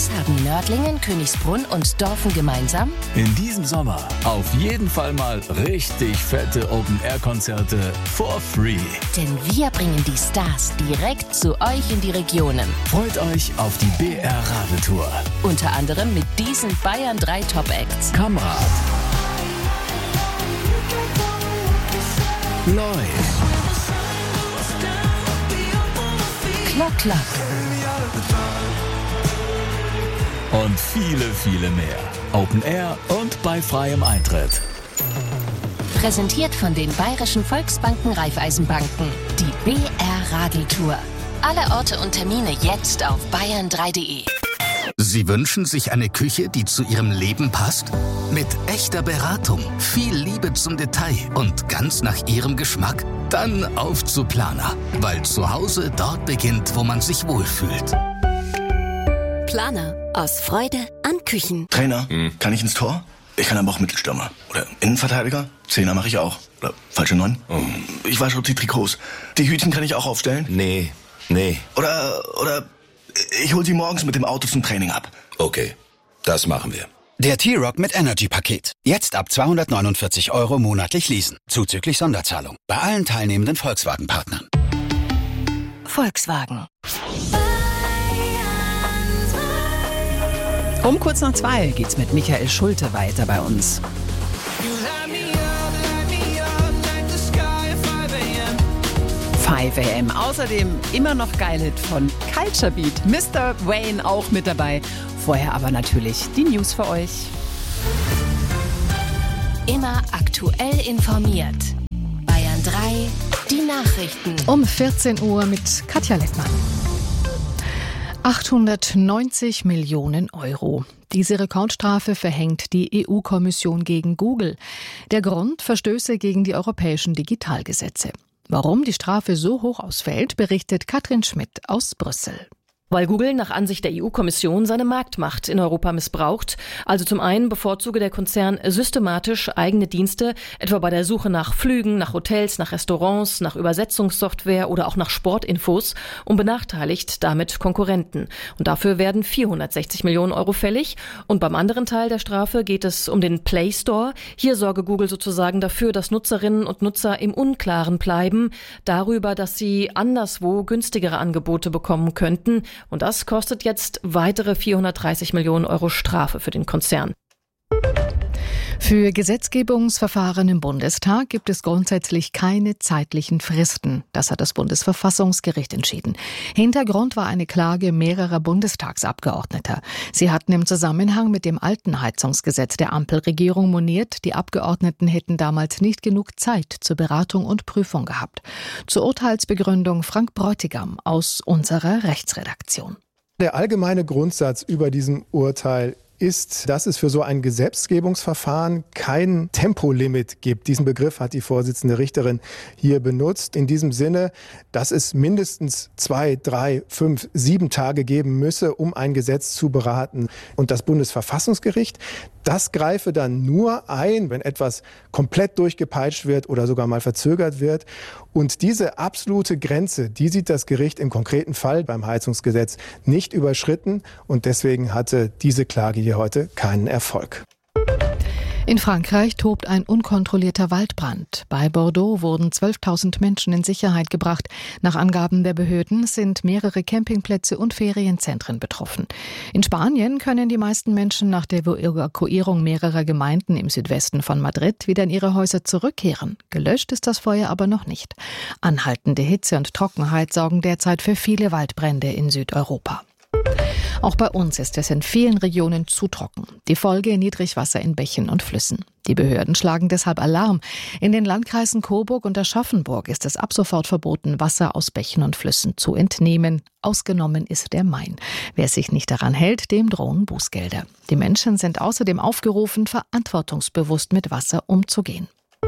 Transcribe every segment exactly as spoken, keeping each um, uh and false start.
Was haben Nördlingen, Königsbrunn und Dorfen gemeinsam? In diesem Sommer auf jeden Fall mal richtig fette Open-Air-Konzerte for free. Denn wir bringen die Stars direkt zu euch in die Regionen. Freut euch auf die B R Radeltour. Unter anderem mit diesen Bayern drei Top-Acts. Kamrat. Lloyd. Klock, Klock. Und viele, viele mehr. Open Air und bei freiem Eintritt. Präsentiert von den Bayerischen Volksbanken Raiffeisenbanken. Die B R Radeltour. Alle Orte und Termine jetzt auf bayern drei punkt de. Sie wünschen sich eine Küche, die zu Ihrem Leben passt? Mit echter Beratung, viel Liebe zum Detail und ganz nach Ihrem Geschmack? Dann auf zu Planer, weil zu Hause dort beginnt, wo man sich wohlfühlt. Planer. Aus Freude an Küchen. Trainer, hm. kann ich ins Tor? Ich kann aber auch Mittelstürmer. Oder Innenverteidiger? Zehner mache ich auch. Oder falsche Neun? Oh. Ich wasche auch die Trikots. Die Hütchen kann ich auch aufstellen? Nee, nee. Oder, oder ich hol sie morgens mit dem Auto zum Training ab. Okay, das machen wir. Der T-Rock mit Energy-Paket. Jetzt ab zweihundertneunundvierzig Euro monatlich leasen. Zuzüglich Sonderzahlung. Bei allen teilnehmenden Volkswagen-Partnern. Volkswagen. Um kurz nach zwei geht's mit Michael Schulte weiter bei uns. fünf A M. Außerdem immer noch geil Hit von Culture Beat. Mister Wayne auch mit dabei. Vorher aber natürlich die News für euch. Immer aktuell informiert. Bayern drei, die Nachrichten. Um vierzehn Uhr mit Katja Lettmann. achthundertneunzig Millionen Euro. Diese Rekordstrafe verhängt die E U-Kommission gegen Google. Der Grund: Verstöße gegen die europäischen Digitalgesetze. Warum die Strafe so hoch ausfällt, berichtet Katrin Schmidt aus Brüssel. Weil Google nach Ansicht der E U-Kommission seine Marktmacht in Europa missbraucht. Also zum einen bevorzuge der Konzern systematisch eigene Dienste, etwa bei der Suche nach Flügen, nach Hotels, nach Restaurants, nach Übersetzungssoftware oder auch nach Sportinfos und benachteiligt damit Konkurrenten. Und dafür werden vierhundertsechzig Millionen Euro fällig. Und beim anderen Teil der Strafe geht es um den Play Store. Hier sorge Google sozusagen dafür, dass Nutzerinnen und Nutzer im Unklaren bleiben darüber, dass sie anderswo günstigere Angebote bekommen könnten. Und das kostet jetzt weitere vierhundertdreißig Millionen Euro Strafe für den Konzern. Für Gesetzgebungsverfahren im Bundestag gibt es grundsätzlich keine zeitlichen Fristen. Das hat das Bundesverfassungsgericht entschieden. Hintergrund war eine Klage mehrerer Bundestagsabgeordneter. Sie hatten im Zusammenhang mit dem alten Heizungsgesetz der Ampelregierung moniert, die Abgeordneten hätten damals nicht genug Zeit zur Beratung und Prüfung gehabt. Zur Urteilsbegründung Frank Bräutigam aus unserer Rechtsredaktion. Der allgemeine Grundsatz über diesem Urteil ist, dass es für so ein Gesetzgebungsverfahren kein Tempolimit gibt. Diesen Begriff hat die Vorsitzende Richterin hier benutzt. In diesem Sinne, dass es mindestens zwei, drei, fünf, sieben Tage geben müsse, um ein Gesetz zu beraten. Und das Bundesverfassungsgericht, das greife dann nur ein, wenn etwas komplett durchgepeitscht wird oder sogar mal verzögert wird. Und diese absolute Grenze, die sieht das Gericht im konkreten Fall beim Heizungsgesetz nicht überschritten. Und deswegen hatte diese Klage hier heute keinen Erfolg. In Frankreich tobt ein unkontrollierter Waldbrand. Bei Bordeaux wurden zwölftausend Menschen in Sicherheit gebracht. Nach Angaben der Behörden sind mehrere Campingplätze und Ferienzentren betroffen. In Spanien können die meisten Menschen nach der Evakuierung mehrerer Gemeinden im Südwesten von Madrid wieder in ihre Häuser zurückkehren. Gelöscht ist das Feuer aber noch nicht. Anhaltende Hitze und Trockenheit sorgen derzeit für viele Waldbrände in Südeuropa. Auch bei uns ist es in vielen Regionen zu trocken. Die Folge: Niedrigwasser in Bächen und Flüssen. Die Behörden schlagen deshalb Alarm. In den Landkreisen Coburg und Aschaffenburg ist es ab sofort verboten, Wasser aus Bächen und Flüssen zu entnehmen. Ausgenommen ist der Main. Wer sich nicht daran hält, dem drohen Bußgelder. Die Menschen sind außerdem aufgerufen, verantwortungsbewusst mit Wasser umzugehen.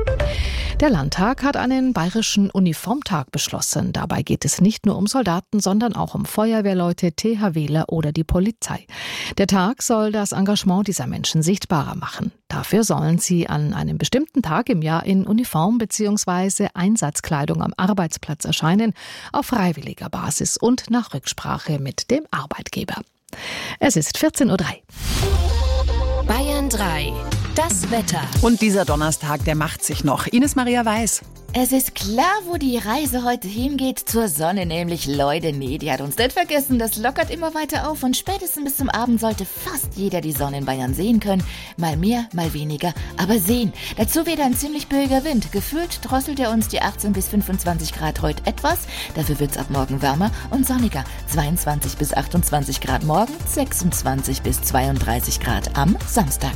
Der Landtag hat einen bayerischen Uniformtag beschlossen. Dabei geht es nicht nur um Soldaten, sondern auch um Feuerwehrleute, THWler oder die Polizei. Der Tag soll das Engagement dieser Menschen sichtbarer machen. Dafür sollen sie an einem bestimmten Tag im Jahr in Uniform bzw. Einsatzkleidung am Arbeitsplatz erscheinen, auf freiwilliger Basis und nach Rücksprache mit dem Arbeitgeber. Es ist vierzehn Uhr drei. Bayern drei. Das Wetter. Und dieser Donnerstag, der macht sich noch. Ines Maria Weiß. Es ist klar, wo die Reise heute hingeht, zur Sonne nämlich. Leute, nee, die hat uns nicht vergessen, das lockert immer weiter auf und spätestens bis zum Abend sollte fast jeder die Sonne in Bayern sehen können. Mal mehr, mal weniger, aber sehen. Dazu wieder ein ziemlich böiger Wind. Gefühlt drosselt er uns die achtzehn bis fünfundzwanzig Grad heute etwas, dafür wird's ab morgen wärmer und sonniger. zweiundzwanzig bis achtundzwanzig Grad morgen, sechsundzwanzig bis zweiunddreißig Grad am Samstag.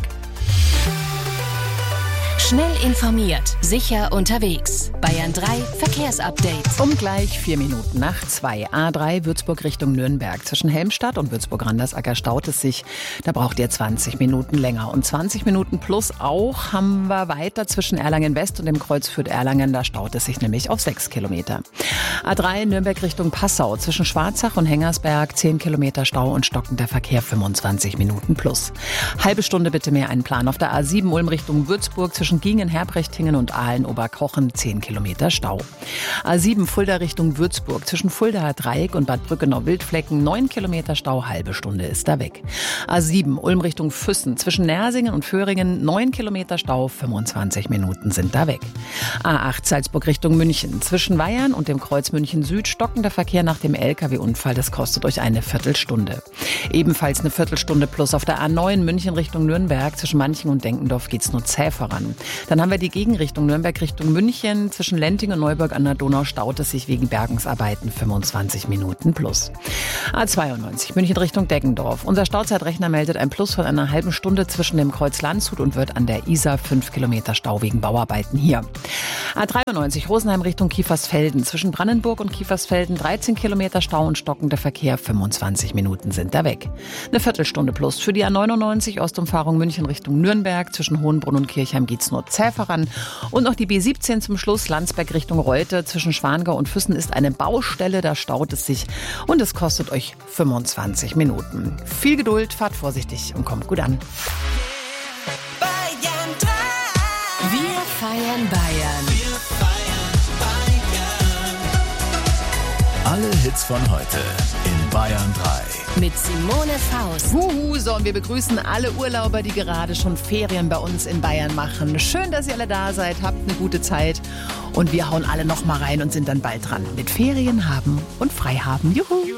Schnell informiert, sicher unterwegs. Bayern drei Verkehrsupdate. Um gleich vier Minuten nach zwei. A drei Würzburg Richtung Nürnberg. Zwischen Helmstadt und Würzburg-Randersacker staut es sich. Da braucht ihr zwanzig Minuten länger. Und zwanzig Minuten plus auch haben wir weiter zwischen Erlangen West und dem Kreuz Fürth-Erlangen. Da staut es sich nämlich auf sechs Kilometer. A drei Nürnberg Richtung Passau. Zwischen Schwarzach und Hengersberg zehn Kilometer Stau und stockender Verkehr fünfundzwanzig Minuten plus. Halbe Stunde bitte mehr einplanen. Auf der A sieben Ulm Richtung Würzburg zwischen Gingen, Herbrechtingen und Aalen-Oberkochen zehn Kilometer Stau. A sieben Fulda Richtung Würzburg zwischen Fuldaer Dreieck und Bad Brückenau-Wildflecken neun Kilometer Stau, halbe Stunde ist da weg. A sieben Ulm Richtung Füssen zwischen Nersingen und Föhringen neun Kilometer Stau, fünfundzwanzig Minuten sind da weg. A acht Salzburg Richtung München zwischen Weyern und dem Kreuz München Süd stockender Verkehr nach dem L K W-Unfall, das kostet euch eine Viertelstunde. Ebenfalls eine Viertelstunde plus auf der A neun München Richtung Nürnberg zwischen Manching und Denkendorf geht's nur zäh voran. Dann haben wir die Gegenrichtung Nürnberg Richtung München. Zwischen Lenting und Neuburg an der Donau staut es sich wegen Bergungsarbeiten fünfundzwanzig Minuten plus. A zweiundneunzig München Richtung Deggendorf. Unser Stauzeitrechner meldet ein Plus von einer halben Stunde zwischen dem Kreuz Landshut und wird an der Isar fünf Kilometer Stau wegen Bauarbeiten hier. A dreiundneunzig Rosenheim Richtung Kiefersfelden. Zwischen Brandenburg und Kiefersfelden dreizehn Kilometer Stau und stockender Verkehr, fünfundzwanzig Minuten sind da weg. Eine Viertelstunde plus für die A neunundneunzig Ostumfahrung München Richtung Nürnberg. Zwischen Hohenbrunn und Kirchheim geht's nur zäh voran. Und noch die B siebzehn zum Schluss, Landsberg Richtung Reute. Zwischen Schwangau und Füssen ist eine Baustelle, da staut es sich und es kostet euch fünfundzwanzig Minuten. Viel Geduld, fahrt vorsichtig und kommt gut an. Wir feiern Bayern. Wir feiern Bayern. Alle Hits von heute in Bayern drei. Mit Simone Faust. Huhu, so, und wir begrüßen alle Urlauber, die gerade schon Ferien bei uns in Bayern machen. Schön, dass ihr alle da seid, habt eine gute Zeit und wir hauen alle noch mal rein und sind dann bald dran mit Ferien haben und frei haben. Juhu!